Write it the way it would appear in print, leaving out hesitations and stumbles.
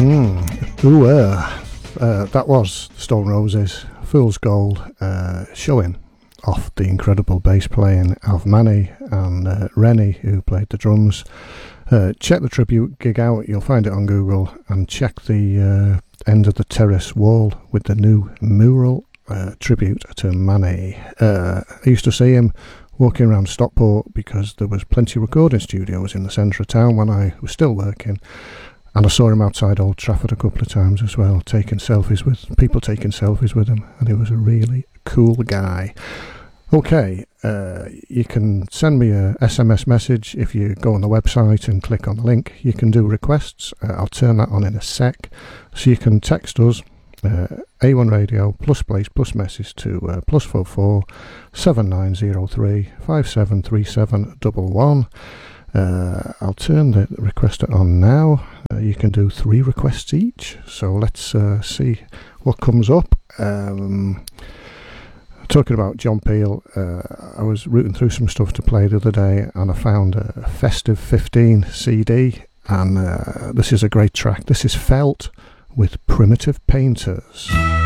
That was Stone Roses, Fool's Gold, showing off the incredible bass playing of Manny and Rennie, who played the drums. Check the tribute gig out, you'll find it on Google, and check the End of the Terrace wall with the new mural tribute to Manny. I used to see him walking around Stockport because there was plenty of recording studios in the centre of town when I was still working. And I saw him outside Old Trafford a couple of times as well, taking selfies with people, taking selfies with him, and he was a really cool guy. Okay, you can send me a SMS message if you go on the website and click on the link. You can do requests. I'll turn that on in a sec. So you can text us A1 Radio plus place plus message to +44 7903 573711. I'll turn the requester on now. You can do 3 requests each, so let's see what comes up. Talking about John Peel, I was rooting through some stuff to play the other day, and I found a Festive 15 CD, and this is a great track. This is Felt with Primitive Painters.